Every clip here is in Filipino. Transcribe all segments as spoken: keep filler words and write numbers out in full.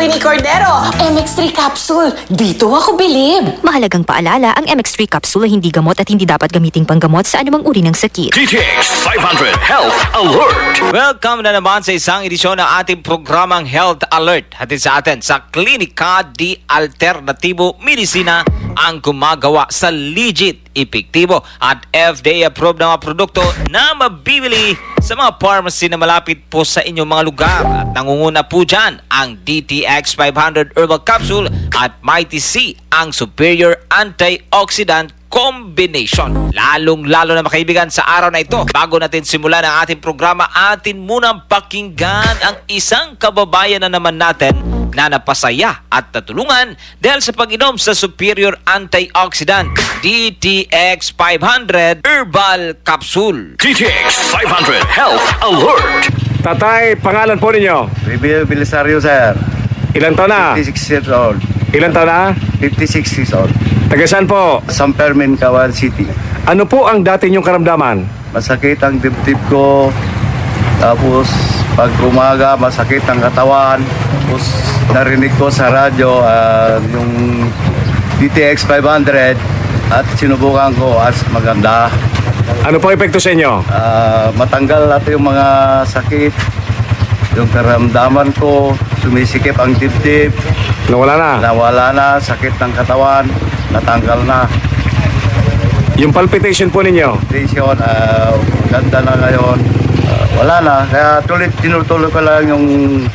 Winnie Cordero, M X three capsule. Dito ako bilib. Mahalagang paalala, ang M X three capsule ay hindi gamot at hindi dapat gamiting panggamot sa anumang uri ng sakit. D T X five hundred Health Alert! Welcome na naman sa isang edisyon ng ating programang Health Alert. Hatid sa atin sa Klinika di Alternatibo Medisina ang gumagawa sa legit, epektibo at F D A-approved na mga produkto na mabibili sa mga pharmacy na malapit po sa inyong mga lugar. At nangunguna po dyan ang D T X five hundred Herbal Capsule at Mighty C, ang Superior Antioxidant Combination. Lalong-lalo na makaibigan sa araw na ito. Bago natin simulan ang ating programa, atin munang pakinggan ang isang kababayan na naman natin na napasaya at natulungan dahil sa pag-inom sa Superior Antioxidant D T X five hundred Herbal Capsule. D T X five hundred Health Alert! Tatay, pangalan po ninyo? Reville Belisario, sir. Ilan taon na? fifty-six years old. Ilan taon na? fifty-six years old. Taga saan po? San Fermin, Cawan City. Ano po ang dati niyong karamdaman? Masakit ang dibdib ko. Tapos, pag umaga, masakit ang katawan. Tapos, narinig ko sa radyo uh, yung D T X five hundred at sinubukan ko as maganda. Ano po epekto sa inyo? Uh, matanggal natin yung mga sakit. Yung karamdaman ko, sumisikip ang dibdib. Nawala na? Nawala na, sakit ng katawan, natanggal na. Yung palpitation po ninyo? Station, uh, ganda na ngayon. Uh, wala na, kaya tuloy, tinutuloy ko lang yung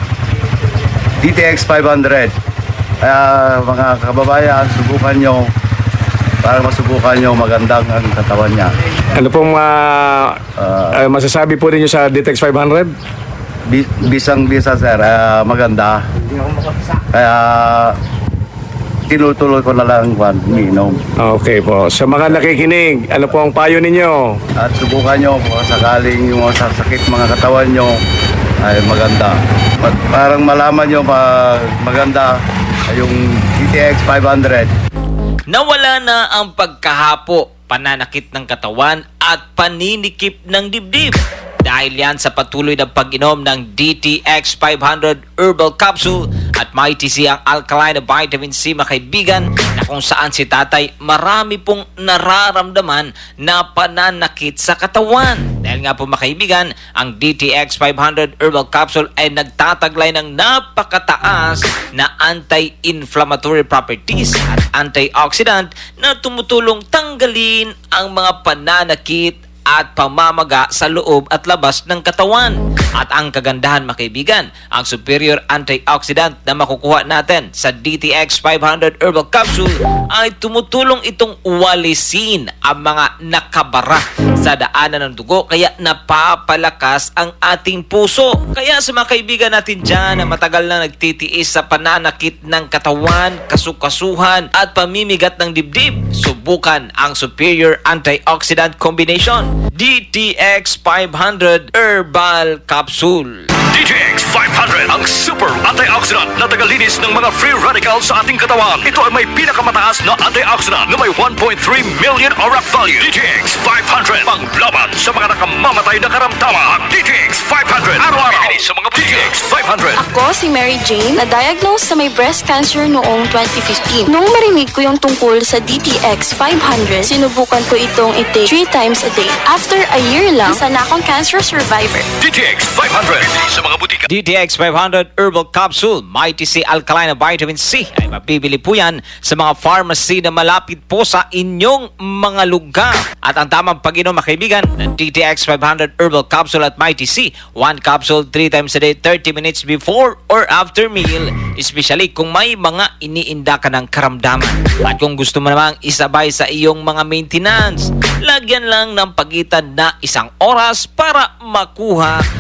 D T X five hundred. Kaya mga kababayan, subukan nyo para masubukan nyo magandang ang katawan niya. Ano pong uh, uh, masasabi po ninyo sa D T X five hundred? Bisang-bisa, sir, uh, maganda. Kaya tinutuloy ko na lang kwan, minom. Okay po. Sa mga nakikinig, ano po ang payo ninyo? At subukan nyo kung sakaling yung sasakit mga katawan nyo ay maganda. At parang malaman nyo pag maganda yung D T X five hundred. Nawala na ang pagkahapo, pananakit ng katawan at paninikip ng dibdib. Dahil yan sa patuloy na pag-inom ng D T X five hundred Herbal Capsule at Mighty C, ang alkaline na vitamin C, makaibigan, na kung saan si tatay marami pong nararamdaman na pananakit sa katawan. Dahil nga po makaibigan, ang D T X five hundred Herbal Capsule ay nagtataglay ng napakataas na anti-inflammatory properties at antioxidant na tumutulong tanggalin ang mga pananakit at pamamaga sa loob at labas ng katawan. At ang kagandahan, makaibigan, ang superior antioxidant na makukuha natin sa D T X five hundred Herbal Capsule ay tumutulong itong walisin ang mga nakabara sa daanan ng dugo, kaya napapalakas ang ating puso. Kaya sa mga kaibigan natin dyan na matagal na nagtitiis sa pananakit ng katawan, kasukasuhan at pamimigat ng dibdib, subukan ang Superior Antioxidant Combination D T X five hundred Herbal Capsule. D T X five hundred, ang super antioxidant na tagalinis ng mga free radicals sa ating katawan. Ito ay may pinakamataas na antioxidant na may one point three million aura value. D T X five hundred, panglaban sa mga nakamamatay na karamdaman. D T X five hundred, araw-araw sa mga D T X five hundred. Ako si Mary Jane, na-diagnose sa may breast cancer noong twenty fifteen. Nung marinig ko yung tungkol sa D T X five hundred, sinubukan ko itong i-take three times a day. After a year lang, isa na akong cancer survivor. D T X five hundred sa mga butika. D T X five hundred Herbal Capsule Mighty C Alkaline Vitamin C ay mabibili po yan sa mga pharmacy na malapit po sa inyong mga lugar. At ang tamang pag-inom, mga kaibigan, ng D T X five hundred Herbal Capsule at Mighty C, one capsule three times a day, thirty minutes before or after meal, especially kung may mga iniinda ka ng karamdaman. At kung gusto mo namang isabay sa iyong mga maintenance, lagyan lang ng pagitan na isang oras para makuha